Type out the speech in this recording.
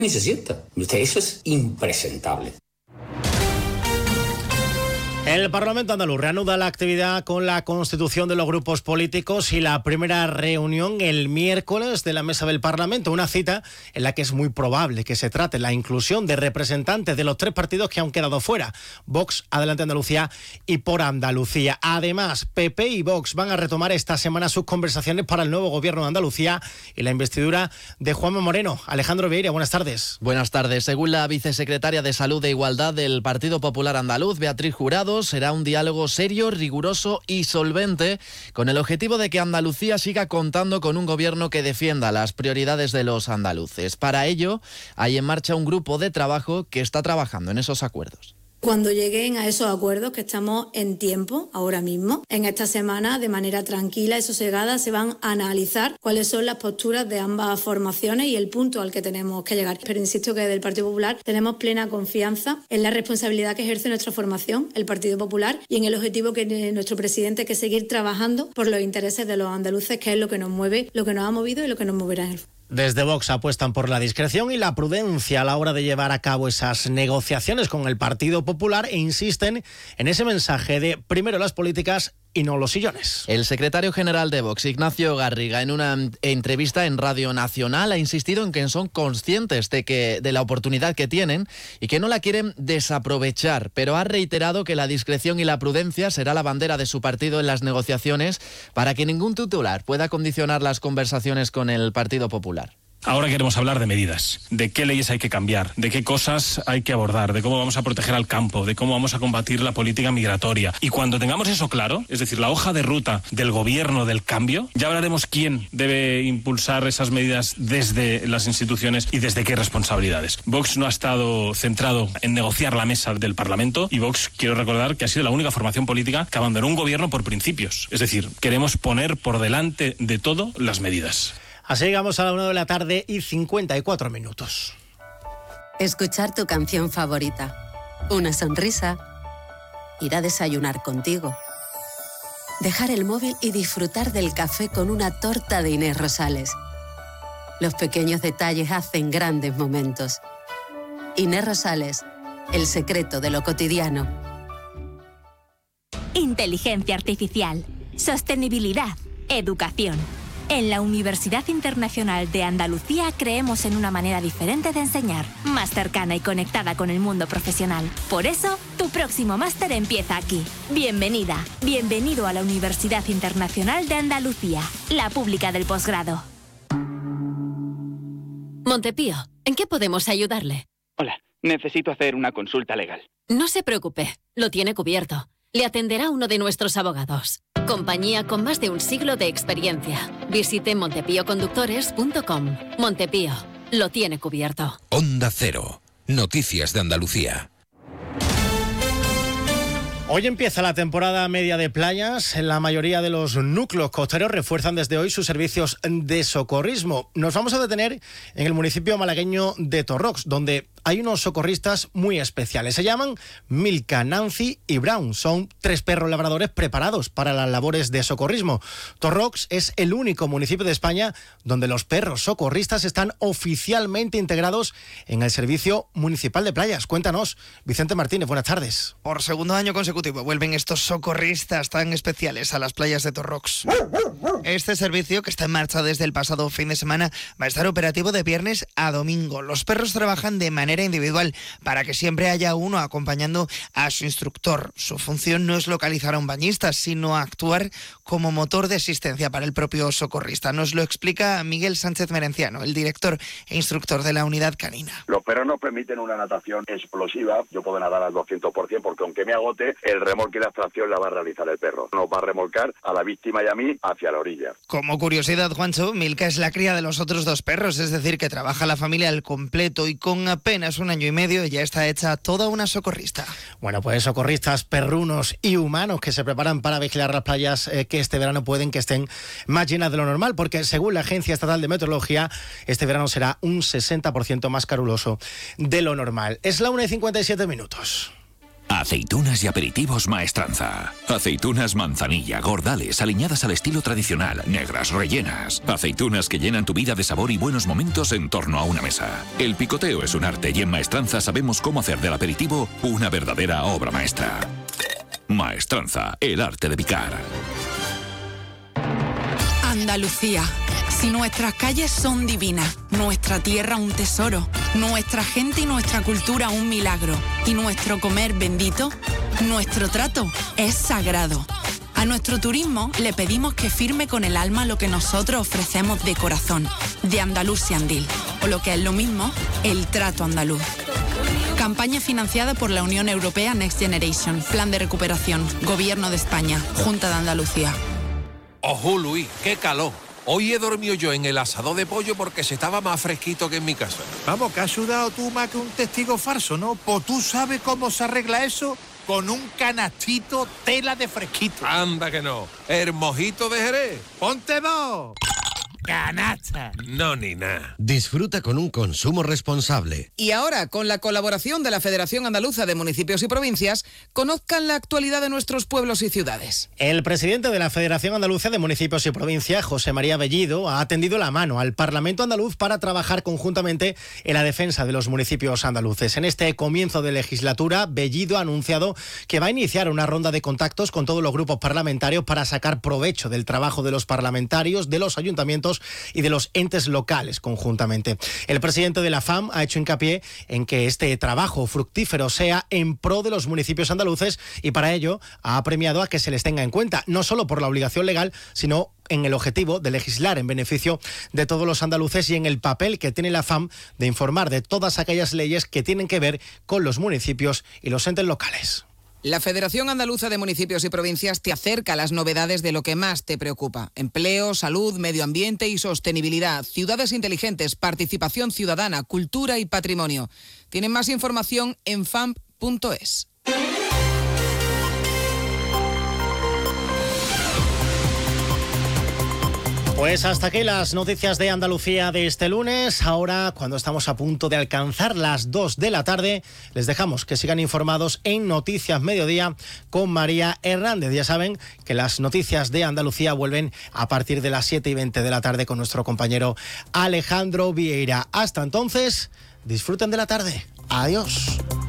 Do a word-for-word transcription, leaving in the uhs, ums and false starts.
ni se sienta. Eso es impresentable. El Parlamento andaluz reanuda la actividad con la constitución de los grupos políticos y la primera reunión el miércoles de la mesa del Parlamento, una cita en la que es muy probable que se trate la inclusión de representantes de los tres partidos que han quedado fuera, Vox, Adelante Andalucía y Por Andalucía. Además, P P y Vox van a retomar esta semana sus conversaciones para el nuevo gobierno de Andalucía y la investidura de Juanma Moreno. Alejandro Vieira, buenas tardes. Buenas tardes. Según la vicesecretaria de Salud e Igualdad del Partido Popular Andaluz, Beatriz Jurado, será un diálogo serio, riguroso y solvente, con el objetivo de que Andalucía siga contando con un gobierno que defienda las prioridades de los andaluces. Para ello, hay en marcha un grupo de trabajo que está trabajando en esos acuerdos. Cuando lleguen a esos acuerdos, que estamos en tiempo, ahora mismo, en esta semana, de manera tranquila y sosegada, se van a analizar cuáles son las posturas de ambas formaciones y el punto al que tenemos que llegar. Pero insisto que desde el Partido Popular tenemos plena confianza en la responsabilidad que ejerce nuestra formación, el Partido Popular, y en el objetivo que tiene nuestro presidente, que es seguir trabajando por los intereses de los andaluces, que es lo que nos mueve, lo que nos ha movido y lo que nos moverá en el futuro. Desde Vox apuestan por la discreción y la prudencia a la hora de llevar a cabo esas negociaciones con el Partido Popular e insisten en ese mensaje de primero las políticas y no los sillones. El secretario general de Vox, Ignacio Garriga, en una entrevista en Radio Nacional ha insistido en que son conscientes de que de la oportunidad que tienen y que no la quieren desaprovechar, pero ha reiterado que la discreción y la prudencia será la bandera de su partido en las negociaciones para que ningún titular pueda condicionar las conversaciones con el Partido Popular. Ahora queremos hablar de medidas, de qué leyes hay que cambiar, de qué cosas hay que abordar, de cómo vamos a proteger al campo, de cómo vamos a combatir la política migratoria. Y cuando tengamos eso claro, es decir, la hoja de ruta del gobierno del cambio, ya hablaremos quién debe impulsar esas medidas desde las instituciones y desde qué responsabilidades. Vox no ha estado centrado en negociar la mesa del Parlamento y Vox, quiero recordar, que ha sido la única formación política que abandonó un gobierno por principios. Es decir, queremos poner por delante de todo las medidas. Así llegamos a la una de la tarde y cincuenta y cuatro minutos. Escuchar tu canción favorita, una sonrisa, ir a desayunar contigo, dejar el móvil y disfrutar del café con una torta de Inés Rosales. Los pequeños detalles hacen grandes momentos. Inés Rosales, el secreto de lo cotidiano. Inteligencia artificial, sostenibilidad, educación. En la Universidad Internacional de Andalucía creemos en una manera diferente de enseñar, más cercana y conectada con el mundo profesional. Por eso, tu próximo máster empieza aquí. Bienvenida, bienvenido a la Universidad Internacional de Andalucía, la pública del posgrado. Montepío, ¿en qué podemos ayudarle? Hola, necesito hacer una consulta legal. No se preocupe, lo tiene cubierto. Le atenderá uno de nuestros abogados. Compañía con más de un siglo de experiencia. Visite montepío conductores punto com. Montepío, lo tiene cubierto. Onda Cero, noticias de Andalucía. Hoy empieza la temporada media de playas. La mayoría de los núcleos costeros refuerzan desde hoy sus servicios de socorrismo. Nos vamos a detener en el municipio malagueño de Torrox, donde hay unos socorristas muy especiales. Se llaman Milka, Nancy y Brown. Son tres perros labradores preparados para las labores de socorrismo. Torrox es el único municipio de España donde los perros socorristas están oficialmente integrados en el Servicio Municipal de Playas. Cuéntanos, Vicente Martínez, buenas tardes. Por segundo año consecutivo vuelven estos socorristas tan especiales a las playas de Torrox. Este servicio, que está en marcha desde el pasado fin de semana, va a estar operativo de viernes a domingo. Los perros trabajan de manera individual para que siempre haya uno acompañando a su instructor. Su función no es localizar a un bañista, sino actuar como motor de asistencia para el propio socorrista. Nos lo explica Miguel Sánchez Merenciano, el director e instructor de la unidad canina. Los perros nos permiten una natación explosiva. Yo puedo nadar al doscientos por ciento porque aunque me agote, el remolque y la extracción la va a realizar el perro. Nos va a remolcar a la víctima y a mí hacia la orilla. Como curiosidad, Juancho, Milka es la cría de los otros dos perros, es decir, que trabaja la familia al completo y con apenas un año y medio ya está hecha toda una socorrista. Bueno, pues socorristas perrunos y humanos que se preparan para vigilar las playas eh, que este verano pueden que estén más llenas de lo normal, porque según la Agencia Estatal de Meteorología, este verano será un sesenta por ciento más caluroso de lo normal. Es la una y cincuenta y siete minutos. Aceitunas y aperitivos Maestranza. Aceitunas manzanilla, gordales, aliñadas al estilo tradicional, negras, rellenas. Aceitunas que llenan tu vida de sabor y buenos momentos en torno a una mesa. El picoteo es un arte y en Maestranza sabemos cómo hacer del aperitivo una verdadera obra maestra. Maestranza, el arte de picar. Andalucía. Si nuestras calles son divinas, nuestra tierra un tesoro, nuestra gente y nuestra cultura un milagro, y nuestro comer bendito, nuestro trato es sagrado. A nuestro turismo le pedimos que firme con el alma lo que nosotros ofrecemos de corazón, de Andalucía Andil, o lo que es lo mismo, el trato andaluz. Campaña financiada por la Unión Europea Next Generation, Plan de Recuperación, Gobierno de España, Junta de Andalucía. Ojo, Luis, qué calor. Hoy he dormido yo en el asador de pollo porque se estaba más fresquito que en mi casa. Vamos, que has sudado tú más que un testigo falso, ¿no? Pues tú sabes cómo se arregla eso con un canastito tela de fresquito. Anda que no. El mojito de Jerez. ¡Ponte dos! ¡Canasta! No, ni nada. Disfruta con un consumo responsable. Y ahora, con la colaboración de la Federación Andaluza de Municipios y Provincias, conozcan la actualidad de nuestros pueblos y ciudades. El presidente de la Federación Andaluza de Municipios y Provincias, José María Bellido, ha tendido la mano al Parlamento andaluz para trabajar conjuntamente en la defensa de los municipios andaluces. En este comienzo de legislatura, Bellido ha anunciado que va a iniciar una ronda de contactos con todos los grupos parlamentarios para sacar provecho del trabajo de los parlamentarios, de los ayuntamientos y de los entes locales conjuntamente. El presidente de la F A M ha hecho hincapié en que este trabajo fructífero sea en pro de los municipios andaluces y para ello ha premiado a que se les tenga en cuenta, no solo por la obligación legal, sino en el objetivo de legislar en beneficio de todos los andaluces y en el papel que tiene la F A M de informar de todas aquellas leyes que tienen que ver con los municipios y los entes locales. La Federación Andaluza de Municipios y Provincias te acerca a las novedades de lo que más te preocupa. Empleo, salud, medio ambiente y sostenibilidad, ciudades inteligentes, participación ciudadana, cultura y patrimonio. Tienen más información en f a m punto es. Pues hasta aquí las noticias de Andalucía de este lunes. Ahora, cuando estamos a punto de alcanzar las dos de la tarde, les dejamos que sigan informados en Noticias Mediodía con María Hernández. Ya saben que las noticias de Andalucía vuelven a partir de las siete y veinte de la tarde con nuestro compañero Alejandro Vieira. Hasta entonces, disfruten de la tarde. Adiós.